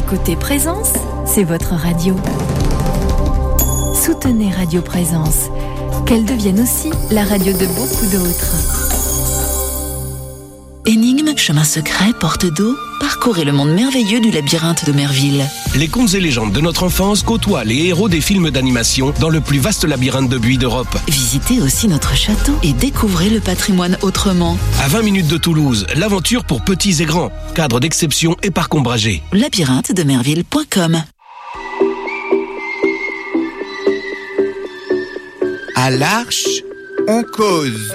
écoutez Présence, c'est votre radio. Soutenez Radio Présence, qu'elle devienne aussi la radio de beaucoup d'autres. Énigmes, chemins secrets, portes d'eau, parcourez le monde merveilleux du labyrinthe de Merville. Les contes et légendes de notre enfance côtoient les héros des films d'animation dans le plus vaste labyrinthe de buis d'Europe. Visitez aussi notre château et découvrez le patrimoine autrement. À 20 minutes de Toulouse, l'aventure pour petits et grands. Cadre d'exception et parc ombragé. labyrinthe-de-merville.com. À l'Arche, on cause.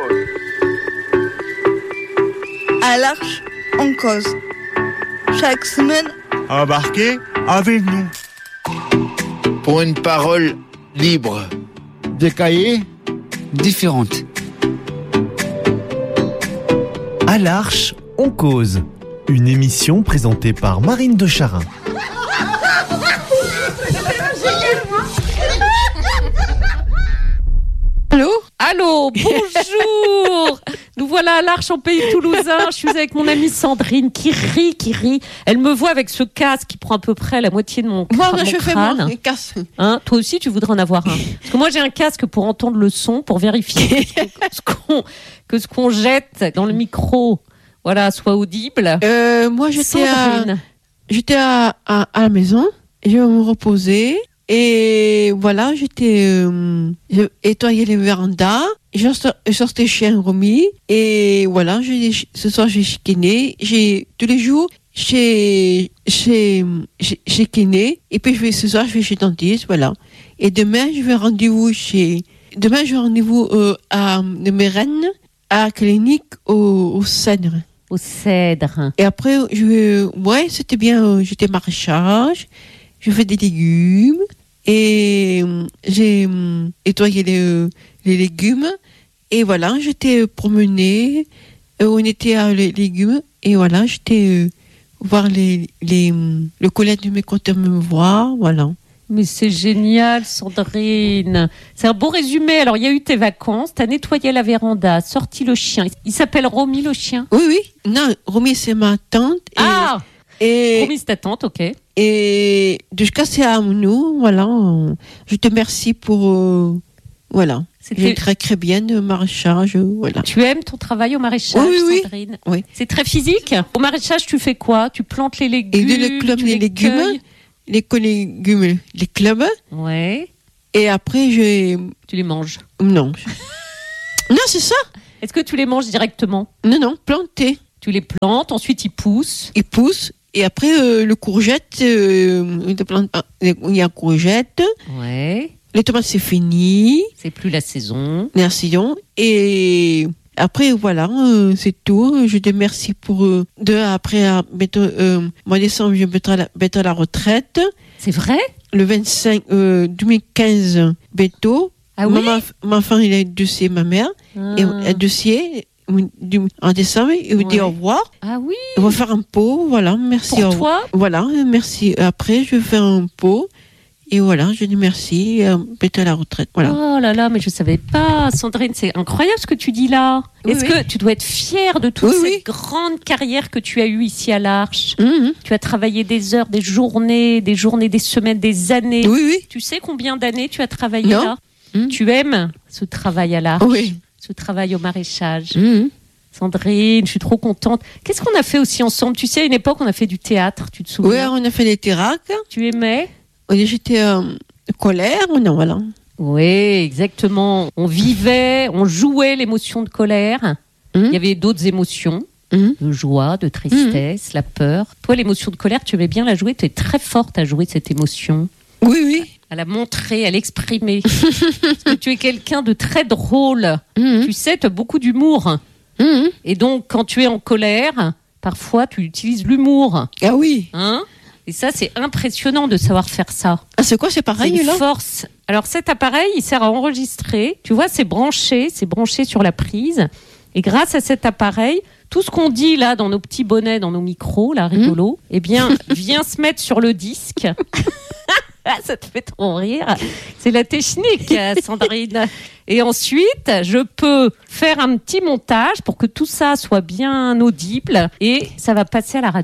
À l'Arche, on cause. Chaque semaine, embarquez avec nous. Pour une parole libre. Des cahiers différentes. À l'Arche, on cause. Une émission présentée par Marine de Charin. Allô, bonjour. Nous voilà à l'Arche en pays toulousain. Je suis avec mon amie Sandrine qui rit. Elle me voit avec ce casque qui prend à peu près la moitié de mon crâne. moi, je fais mon casque. Hein, toi aussi, tu voudrais en avoir un. Parce que moi, j'ai un casque pour entendre le son, pour vérifier que ce qu'on jette dans le micro, voilà, soit audible. Moi, j'étais Sandrine. à la maison. Je vais me reposer. Et voilà, j'ai nettoyé les vérandas. Je sortais chez un Romy. Et voilà, ce soir, j'ai chiquiné. Tous les jours, j'ai kiné. Et puis, ce soir, je vais chez le dentiste. Voilà. Et demain, j'ai rendez-vous à Mérène, à la clinique au Cèdre. Au Cèdre. Et après, c'était bien. J'étais maraîchage. Je fais des légumes et j'ai nettoyé les légumes. Et voilà, j'étais promenée. On était à les légumes. Et voilà, j'étais voir le collègue de mes comptes me voir. Voilà. Mais c'est génial, Sandrine. C'est un beau résumé. Alors, il y a eu tes vacances, t'as nettoyé la véranda, sorti le chien. Il s'appelle Romy, le chien ? Oui. Non, Romy, c'est ma tante. Romy, c'est ta tante, ok. Et de jusqu'à c'est à nous, voilà. Je te remercie pour, voilà. C'était très très bien de maraîchage, voilà. Tu aimes ton travail au maraîchage, Sandrine ? Oui. C'est très physique. Au maraîchage, tu fais quoi ? Tu plantes les légumes. Et les légumes, les clubs. Ouais. Et après, tu les manges ? Non. Non, c'est ça. Est-ce que tu les manges directement ? Non, plantés. Tu les plantes, ensuite ils poussent. Et après, le courgette, il y a courgette. Ouais. Les tomates, c'est fini. C'est plus la saison. Et après, voilà, c'est tout. Je te remercie pour... après, mois de décembre, je vais à la retraite. C'est vrai ? Le 25 2015, bientôt. Ah oui ? Ma femme, il a dossier, ma mère. Et un dossier... En décembre, il vous dit au revoir. Ah oui. On va faire un pot, voilà, merci. Pour toi ? Voilà, merci. Après, je vais faire un pot. Et voilà, je dis merci, peut-être à la retraite. Voilà. Oh là là, mais je savais pas, Sandrine, c'est incroyable ce que tu dis là. Est-ce que tu dois être fière de toute cette grande carrière que tu as eue ici à l'Arche ? Tu as travaillé des heures, des journées, des semaines, des années. Oui. Tu sais combien d'années tu as travaillé là ? Tu aimes ce travail à l'Arche ? Oui. Ce travail au maraîchage. Sandrine, je suis trop contente. Qu'est-ce qu'on a fait aussi ensemble ? Tu sais, à une époque, on a fait du théâtre, tu te souviens ? Oui, on a fait des théâtres. Tu aimais ? J'étais colère, non, voilà. Oui, exactement. On vivait, on jouait l'émotion de colère. Il y avait d'autres émotions, de joie, de tristesse, la peur. Toi, l'émotion de colère, tu aimais bien la jouer. Tu es très forte à jouer cette émotion. Oui. À la montrer, à l'exprimer. Parce que tu es quelqu'un de très drôle. Tu sais, tu as beaucoup d'humour. Et donc, quand tu es en colère, parfois, tu utilises l'humour. Ah oui. Et ça, c'est impressionnant de savoir faire ça. Ah, c'est quoi, c'est pareil, c'est une là ? force. Alors, cet appareil, il sert à enregistrer. Tu vois, c'est branché sur la prise. Et grâce à cet appareil, tout ce qu'on dit là dans nos petits bonnets, dans nos micros, là, rigolo, eh bien, vient se mettre sur le disque. Ça te fait trop rire. C'est la technique, Sandrine. Et ensuite, je peux faire un petit montage pour que tout ça soit bien audible et ça va passer à la radio.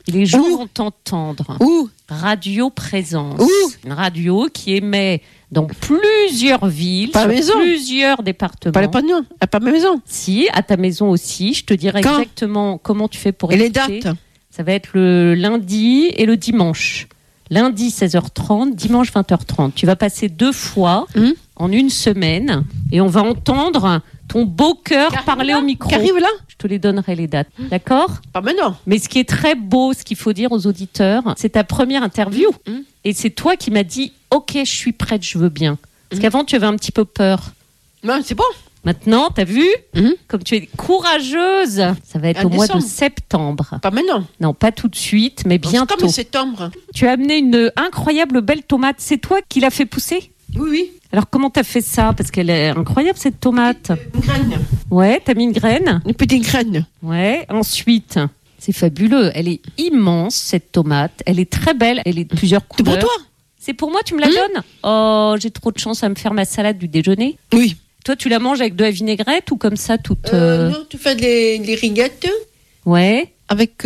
Les gens vont t'entendre. Où? Radio Présence. Où? Une radio qui émet dans plusieurs villes, Pas à la maison. plusieurs départements. Pas à ma maison. Si, à ta maison aussi. Je te dirai Quand? exactement comment tu fais pour Et les écouter. dates? Ça va être le lundi et le dimanche. Lundi 16h30, dimanche 20h30. Tu vas passer 2 fois en une semaine et on va entendre ton beau cœur parler au micro. Qui arrive là? Je te les donnerai les dates, d'accord? Pas maintenant. Mais ce qui est très beau, ce qu'il faut dire aux auditeurs, c'est ta première interview. Et c'est toi qui m'as dit « Ok, je suis prête, je veux bien ». Parce qu'avant, tu avais un petit peu peur. Non, c'est bon. Maintenant, t'as vu? Comme tu es courageuse, ça va être En au mois de décembre. septembre. Pas maintenant. Non, pas tout de suite, mais C'est bientôt. comme septembre. Tu as amené une incroyable belle tomate. C'est toi qui l'as fait pousser? Oui, oui. Alors, comment t'as fait ça? Parce qu'elle est incroyable, cette tomate. Une graine. Ouais, t'as mis une graine? Une petite graine. Ouais, ensuite, c'est fabuleux. Elle est immense, cette tomate. Elle est très belle. Elle est de plusieurs C'est couleurs. pour toi? C'est pour moi, tu me la donnes? Oh, j'ai trop de chance à me faire ma salade du déjeuner. Oui. Toi, tu la manges avec de la vinaigrette ou comme ça, toute... Non, tu fais les rillettes Ouais. avec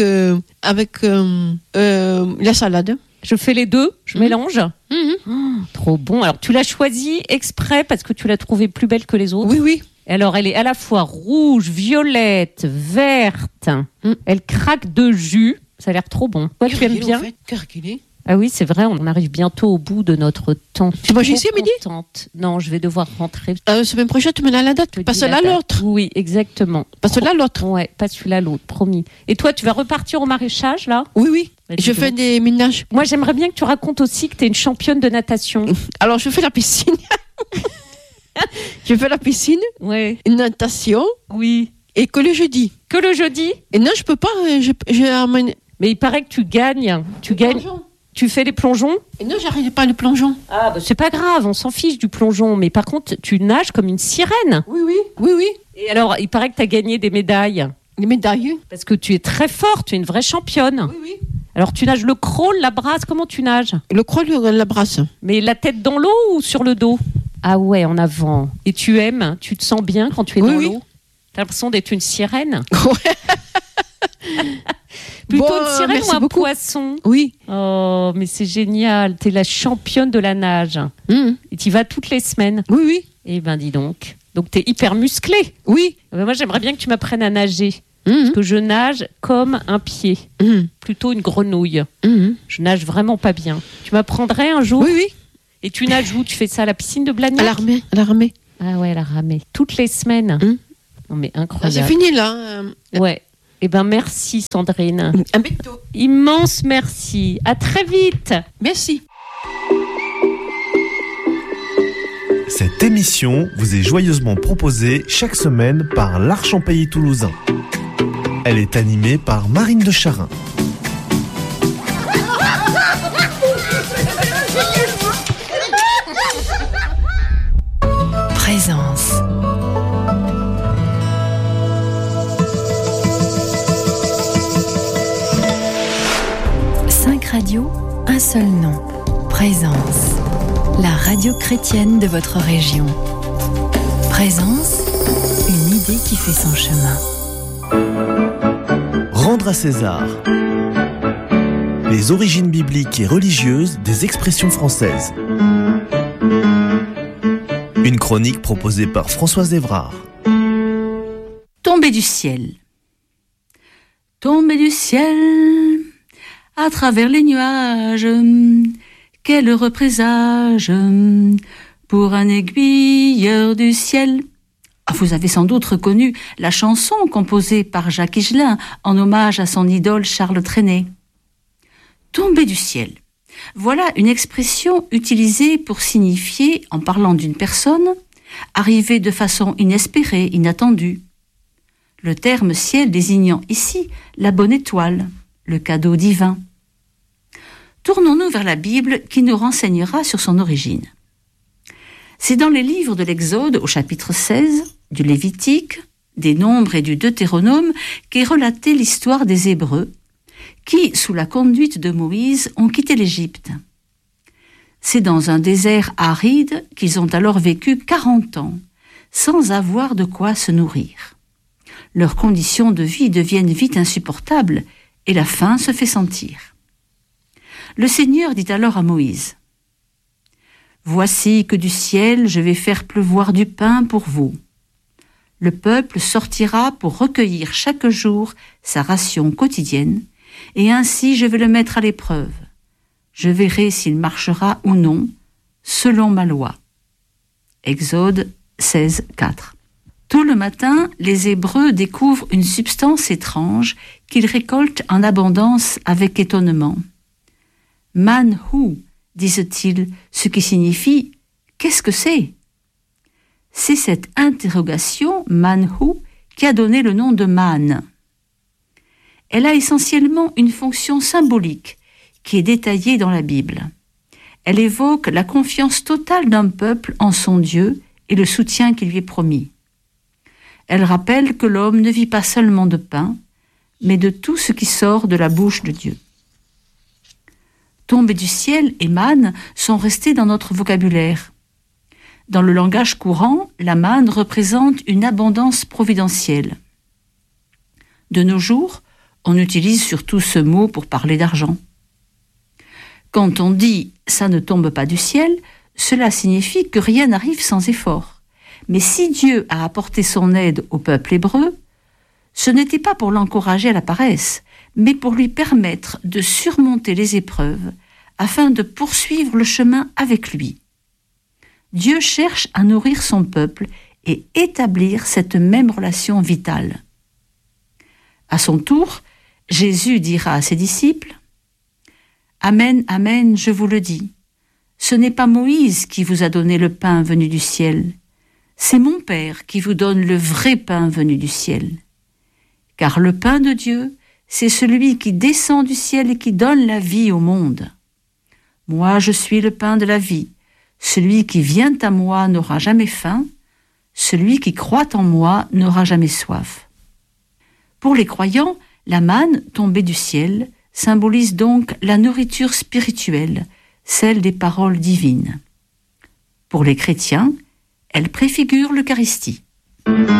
la salade. Je fais les deux, je mélange. Oh, trop bon. Alors, tu l'as choisie exprès parce que tu l'as trouvée plus belle que les autres. Oui, oui. Alors, elle est à la fois rouge, violette, verte. Elle craque de jus. Ça a l'air trop bon. Toi, tu aimes bien? Ah oui, c'est vrai, on arrive bientôt au bout de notre temps. Tu manges ici à midi? Contente. Non, je vais devoir rentrer. Semaine prochaine, tu me donnes la date. Je te Pas dis celle-là, la date. l'autre. Oui, exactement. Pas celle-là, l'autre. Ouais, pas celui-là, l'autre, promis. Et toi, tu vas repartir au maraîchage, là? Oui, oui. Bah, dis Je donc. fais des ménages. Moi, j'aimerais bien que tu racontes aussi que tu es une championne de natation. Alors, je fais la piscine. Je fais la piscine, Ouais. une natation, Oui. et que le jeudi. Que le jeudi? Et non, je peux pas. J'ai amené. Mais il paraît que tu gagnes. Tu gagnes. Tu fais les plongeons? Et non, j'arrive pas le plongeon. Ah, bah, c'est pas grave, on s'en fiche du plongeon. Mais par contre, tu nages comme une sirène. Oui, oui. Oui, oui. Et alors, il paraît que tu as gagné des médailles. Les médailles. Parce que tu es très forte, tu es une vraie championne. Oui, oui. Alors, tu nages le crawl, la brasse, comment tu nages? Le croix, la brasse. Mais la tête dans l'eau ou sur le dos? Ah ouais, en avant. Et tu aimes? Tu te sens bien quand tu es Oui, dans oui. l'eau? T'as l'impression d'être une sirène? Ouais. Plutôt Bon, une sirène merci ou un beaucoup. poisson? Oui. Oh, mais c'est génial. T'es la championne de la nage. Et tu vas toutes les semaines. Oui, oui. Eh ben, dis donc. Donc, t'es hyper musclée. Oui. Eh ben, moi, j'aimerais bien que tu m'apprennes à nager. Parce que je nage comme un pied. Plutôt une grenouille. Je nage vraiment pas bien. Tu m'apprendrais un jour? Oui, oui. Et tu nages où? Tu fais ça à la piscine de Blagnac? À l'armée. À l'armée. Ah ouais, à la ramée. Toutes les semaines. Non, mais Ah, c'est incroyable. fini, là. Ouais. Eh ben, merci, Sandrine. Un bientôt. Immense merci. À très vite. Merci. Cette émission vous est joyeusement proposée chaque semaine par l'Arche en Pays Toulousain. Elle est animée par Marine de Charin. Présence. Cinq radios, un seul nom. Présence. La radio chrétienne de votre région. Présence, une idée qui fait son chemin. Rendre à César. Les origines bibliques et religieuses des expressions françaises. Une chronique proposée par Françoise Évrard. Tomber du ciel. Tomber du ciel, à travers les nuages, quel heureux présage pour un aiguilleur du ciel. Ah, vous avez sans doute reconnu la chanson composée par Jacques Higelin en hommage à son idole Charles Trenet. Tomber du ciel. Voilà une expression utilisée pour signifier, en parlant d'une personne, arrivée de façon inespérée, inattendue. Le terme ciel désignant ici la bonne étoile, le cadeau divin. Tournons-nous vers la Bible qui nous renseignera sur son origine. C'est dans les livres de l'Exode au chapitre 16, du Lévitique, des Nombres et du Deutéronome qu'est relatée l'histoire des Hébreux qui, sous la conduite de Moïse, ont quitté l'Égypte. C'est dans un désert aride qu'ils ont alors vécu 40 ans, sans avoir de quoi se nourrir. Leurs conditions de vie deviennent vite insupportables et la faim se fait sentir. Le Seigneur dit alors à Moïse, « Voici que du ciel je vais faire pleuvoir du pain pour vous. Le peuple sortira pour recueillir chaque jour sa ration quotidienne, et ainsi je vais le mettre à l'épreuve. Je verrai s'il marchera ou non, selon ma loi. » Exode 16, 4. Tôt le matin, les Hébreux découvrent une substance étrange qu'ils récoltent en abondance avec étonnement. « Manhu » disent-ils, ce qui signifie « qu'est-ce que c'est ?» C'est cette interrogation, Manhu, qui a donné le nom de man. Elle a essentiellement une fonction symbolique qui est détaillée dans la Bible. Elle évoque la confiance totale d'un peuple en son Dieu et le soutien qui lui est promis. Elle rappelle que l'homme ne vit pas seulement de pain, mais de tout ce qui sort de la bouche de Dieu. Tomber du ciel et manne sont restés dans notre vocabulaire. Dans le langage courant, la manne représente une abondance providentielle. De nos jours, on utilise surtout ce mot pour parler d'argent. Quand on dit « ça ne tombe pas du ciel », cela signifie que rien n'arrive sans effort. Mais si Dieu a apporté son aide au peuple hébreu, ce n'était pas pour l'encourager à la paresse, mais pour lui permettre de surmonter les épreuves afin de poursuivre le chemin avec lui. Dieu cherche à nourrir son peuple et établir cette même relation vitale. À son tour, Jésus dira à ses disciples « Amen, amen, je vous le dis, ce n'est pas Moïse qui vous a donné le pain venu du ciel, c'est mon Père qui vous donne le vrai pain venu du ciel. Car le pain de Dieu, c'est celui qui descend du ciel et qui donne la vie au monde. Moi, je suis le pain de la vie. Celui qui vient à moi n'aura jamais faim. Celui qui croit en moi n'aura jamais soif. » Pour les croyants, la manne tombée du ciel symbolise donc la nourriture spirituelle, celle des paroles divines. Pour les chrétiens, elle préfigure l'Eucharistie.